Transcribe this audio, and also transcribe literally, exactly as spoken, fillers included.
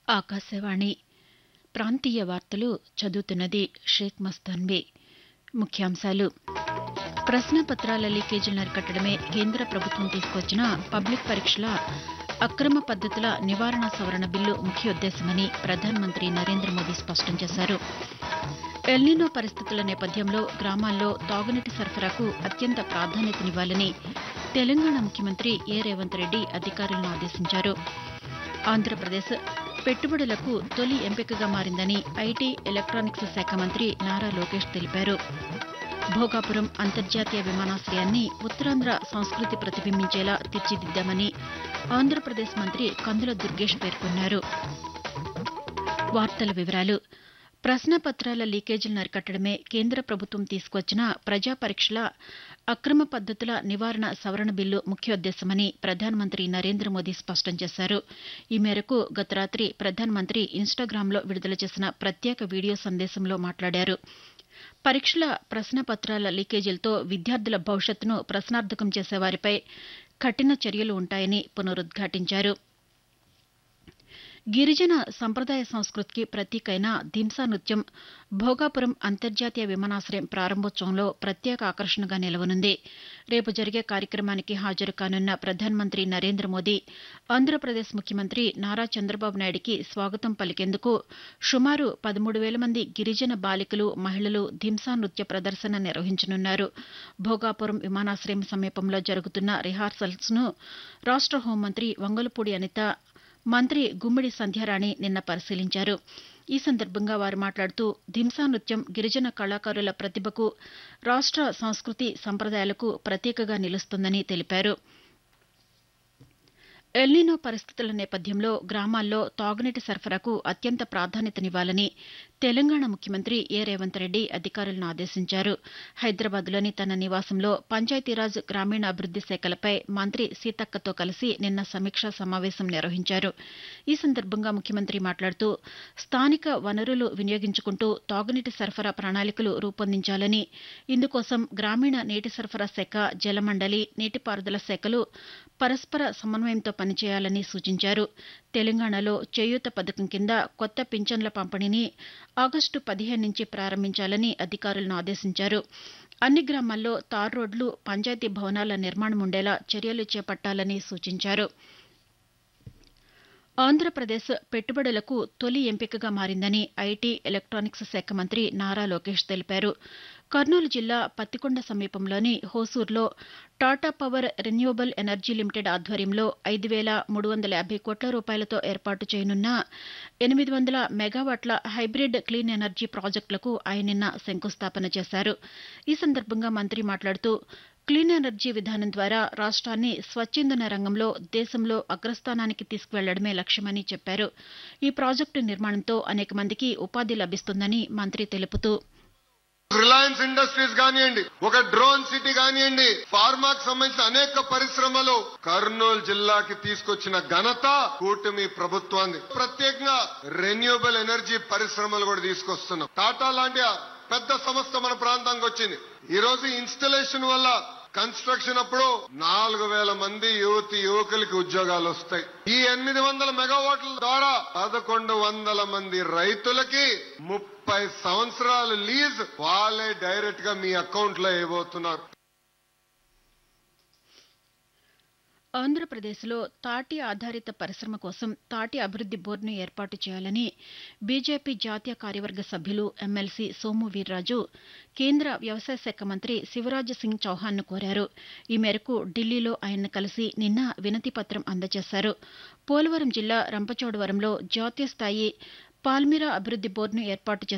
ఆకాశవాణి ప్రాంతీయ వార్తలు చదువుతున్నది షేక్ మస్తాన్బీ. ముఖ్యాంశాలు ప్రశ్నాపత్రాల లీకేజీలను అరికట్టడమే కేంద్ర ప్రభుత్వం తీసుకొచ్చిన పబ్లిక్ పరీక్షల అక్రమ పద్దతుల నివారణ సవరణ బిల్లు ముఖ్యోద్దేశమని ప్రధానమంత్రి నరేంద్ర మోదీ స్పష్టం చేశారు. ఎల్నినో పరిస్థితుల నేపథ్యంలో గ్రామాల్లో తాగునీటి సరఫరాకు అత్యంత ప్రాధాన్యతనివ్వాలని తెలంగాణ ముఖ్యమంత్రి ఏ రేవంత్ రెడ్డి అధికారులను ఆదేశించారు. ఆంధ్రప్రదేశ్ పెట్టుబడులకు తొలి ఎంపికగా మారిందని ఐటీ, ఎలక్టానిక్స్ శాఖ మంత్రి నారా లోకేష్ తెలిపారు. భోగాపురం అంతర్జాతీయ విమానాశయాన్ని ఉత్తరాంధ్ర సంస్కృతి ప్రతిబింబించేలా తీర్చిదిద్దామని ఆంధ్రప్రదేశ్ మంత్రి కందుల దుర్గేష్ పేర్కొన్నారు. వార్తల వివరాలు ప్రశ్నాపత్రాల లీకేజీలను అరికట్టడమే కేంద్ర ప్రభుత్వం తీసుకొచ్చిన ప్రజా పరీక్షల అక్రమ పద్దతుల నివారణ సవరణ బిల్లు ముఖ్యోద్దేశమని ప్రధానమంత్రి నరేంద్ర మోదీ స్పష్టం చేశారు. ఈ మేరకు గత రాతి ప్రధానమంత్రి ఇన్స్టాగ్రామ్లో విడుదల చేసిన ప్రత్యేక వీడియో సందేశంలో మాట్లాడారు. పరీక్షల ప్రశ్నాపత్రాల లీకేజీలతో విద్యార్థుల భవిష్యత్తును ప్రశ్నార్థకం చేసేవారిపై కఠిన చర్యలు ఉంటాయని పునరుద్ఘాటించారు. గిరిజన సంప్రదాయ సంస్కృతికి ప్రతీకైన దింసా నృత్యం భోగాపురం అంతర్జాతీయ విమానాశయం ప్రారంభోత్సవంలో ప్రత్యేక ఆకర్షణగా నిలవనుంది. రేపు జరిగే కార్యక్రమానికి హాజరు కానున్న ప్రధానమంత్రి నరేంద్ర మోదీ ఆంధ్రప్రదేశ్ ముఖ్యమంత్రి నారా చంద్రబాబు నాయుడికి స్వాగతం పలికేందుకు సుమారు పదమూడు వేల మంది గిరిజన బాలికలు, మహిళలు దింసా నృత్య ప్రదర్శన నిర్వహించనున్నారు. భోగాపురం విమానాశయం సమీపంలో జరుగుతున్న రిహార్సల్స్ను రాష్ట హోంమంత్రి వంగలపూడి అనిత, మంత్రి గుమ్మిడి సంధ్యారాణి నిన్న పరిశీలించారు. ఈ సందర్భంగా వారు మాట్లాడుతూ దింసా నృత్యం గిరిజన కళాకారుల ప్రతిభకు, రాష్ట సంస్కృతి సంప్రదాయాలకు ప్రతీకగా నిలుస్తుందని తెలిపారు. ఎల్నినో పరిస్థితుల నేపథ్యంలో గ్రామాల్లో తాగునీటి సరఫరాకు అత్యంత ప్రాధాన్యతనివ్వాలని తెలంగాణ ముఖ్యమంత్రి ఏ రేవంత్ రెడ్డి అధికారులను ఆదేశించారు. హైదరాబాద్లోని తన నివాసంలో పంచాయతీరాజ్, గ్రామీణాభివృద్ది శాఖలపై మంత్రి సీతక్కతో కలిసి నిన్న సమీక్షా సమావేశం నిర్వహించారు. ఈ సందర్భంగా ముఖ్యమంత్రి మాట్లాడుతూ స్థానిక వనరులు వినియోగించుకుంటూ తాగునీటి సరఫరా ప్రణాళికలు రూపొందించాలని, ఇందుకోసం గ్రామీణ నీటి సరఫరా శాఖ, జలమండలి, నీటిపారుదల శాఖలు పరస్పర సమన్వయంతో పనిచేయాలని సూచించారు. తెలంగాణలో చేయూత పథకం కింద కొత్త పింఛన్ల పంపిణీని ఆగస్టు పదిహేను నుంచి ప్రారంభించాలని అధికారులను ఆదేశించారు. అన్ని గ్రామాల్లో తార్ రోడ్లు, పంచాయతీ భవనాల నిర్మాణం ఉండేలా చర్యలు చేపట్టాలని సూచించారు. ఆంధ్రప్రదేశ్ పెట్టుబడులకు తొలి ఎంపికగా మారిందని ఐటీ, ఎలక్టానిక్స్ శాఖ మంత్రి నారా లోకేష్ తెలిపారు. కర్నూలు జిల్లా పత్తికొండ సమీపంలోని హోసూర్లో Tata power renewable energy limited ఆధ్వర్యంలో ఐదు వేల మూడు వందల యాభై కోట్ల రూపాయలతో ఏర్పాటు చేయనున్న ఎనిమిది వందల మెగావాట్ల హైబ్రిడ్ క్లీన్ ఎనర్జీ ప్రాజెక్టులకు ఆయన నిన్న శంకుస్థాపన చేశారు. ఈ సందర్భంగా మంత్రి మాట్లాడుతూ క్లీన్ ఎనర్జీ విధానం ద్వారా రాష్ట్రాన్ని స్వచ్ఛందన రంగంలో దేశంలో అగ్రస్థానానికి తీసుకువెళ్లడమే లక్ష్యమని చెప్పారు. ఈ ప్రాజెక్టు నిర్మాణంతో అనేక మందికి ఉపాధి లభిస్తుందని మంత్రి తెలుపుతూ రిలయన్స్ ఇండస్ట్రీస్ కానివ్వండి, ఒక డ్రోన్ సిటీ కానివ్వండి, ఫార్మాకు సంబంధించిన అనేక పరిశ్రమలు కర్నూలు జిల్లాకి తీసుకొచ్చిన ఘనత కూటమి ప్రభుత్వాన్ని. ప్రత్యేకంగా రెన్యూవబుల్ ఎనర్జీ పరిశ్రమలు కూడా తీసుకొస్తున్నాం. టాటా లాంటి పెద్ద సంస్థ మన ప్రాంతానికి వచ్చింది. ఈ రోజు ఇన్స్టలేషన్ వల్ల కన్స్ట్రక్షన్ అప్పుడు నాలుగు వేల మంది యువతి యువకులకి ఉద్యోగాలు వస్తాయి. ఈ ఎనిమిది వందల మెగావాట్ల ద్వారా పదకొండు వందల మంది రైతులకి ముప్పై సంవత్సరాల లీజ్ వాళ్ళే డైరెక్ట్ గా మీ అకౌంట్ లో వేయబోతున్నారు. ఆంధ్రప్రదేశ్లో తాటి ఆధారిత పరిశ్రమ కోసం తాటి అభివృద్ది బోర్డును ఏర్పాటు చేయాలని బీజేపీ జాతీయ కార్యవర్గ సభ్యులు ఎమ్మెల్సీ సోము వీర్రాజు కేంద్ర వ్యవసాయ శాఖ మంత్రి శివరాజ్ సింగ్ చౌహాన్ను కోరారు. ఈ మేరకు ఢిల్లీలో ఆయన్ను కలిసి నిన్న వినతి పత్రం అందజేశారు. పోలవరం జిల్లా రంపచోడవరంలో జాతీయ స్థాయి పాల్మిరా అభివృద్ది బోర్డును ఏర్పాటు